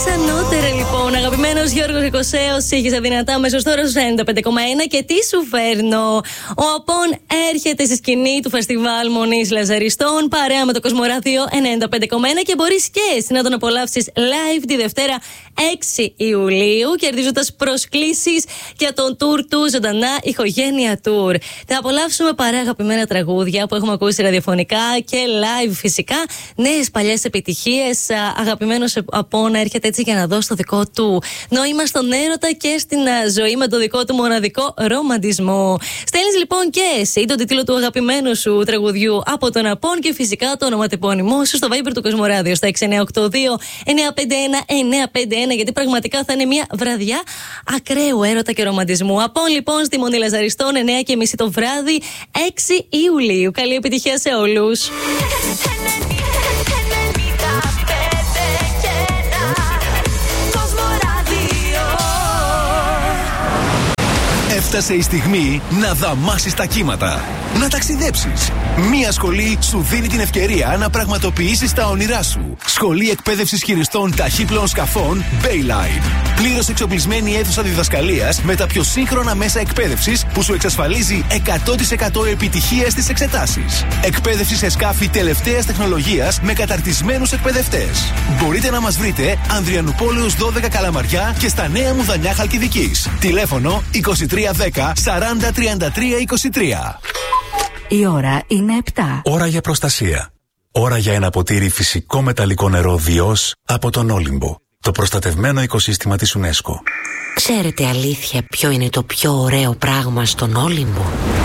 Ανώτερα λοιπόν, αγαπημένος Γιώργος Οικοσέος, είχε δυνατά μέσω τώρα στους 95,1 και τι σου φέρνω. Ο Απών έρχεται στη σκηνή του φεστιβάλ Μονής Λαζαριστών παρέα με το Κοσμοράδιο 95,1 και μπορείς και εσύ να τον απολαύσεις live τη Δευτέρα 6 Ιουλίου, κερδίζοντας προσκλήσεις για τον tour του Ζωντανά Ηχογένεια Tour. Θα απολαύσουμε παρέα αγαπημένα τραγούδια που έχουμε ακούσει ραδιοφωνικά και live φυσικά. Νέες παλιές επιτυχίες. Αγαπημένος Απών έρχεται έτσι για να δώσει το δικό του νόημα στον έρωτα και στην ζωή με το δικό του μοναδικό ρομαντισμό. Στέλνεις λοιπόν και εσύ τον τίτλο του αγαπημένου σου τραγουδιού από τον Απών και φυσικά το ονοματεπώνυμό σου στο Viber του Κοσμοράδιο στα 6982 951 951, γιατί πραγματικά θα είναι μια βραδιά ακραίου έρωτα και ρομαντισμού. Απών λοιπόν στη Μονή Λαζαριστών 9:30 το βράδυ 6 Ιουλίου. Καλή επιτυχία σε όλους. Έφτασε η στιγμή να δαμάσεις τα κύματα, να ταξιδέψεις. Μία σχολή σου δίνει την ευκαιρία να πραγματοποιήσεις τα όνειρά σου. Σχολή εκπαίδευσης χειριστών ταχύπλων σκαφών Bayline. Πλήρως εξοπλισμένη αίθουσα διδασκαλίας με τα πιο σύγχρονα μέσα εκπαίδευσης που σου εξασφαλίζει 100% επιτυχία στις εξετάσεις. Εκπαίδευση σε σκάφη τελευταίας τεχνολογίας με καταρτισμένους εκπαιδευτές. Μπορείτε να μας βρείτε Ανδριανουπόλεως 12 Καλαμαριά και στα Νέα Μουδανιά Χαλκιδικής. Τηλέφωνο 2310 40 33 23. Η ώρα είναι 7. Ώρα για προστασία. Ώρα για ένα ποτήρι φυσικό μεταλλικό νερό Διός από τον Όλυμπο. Το προστατευμένο οικοσύστημα της UNESCO. Ξέρετε αλήθεια ποιο είναι το πιο ωραίο πράγμα στον Όλυμπο?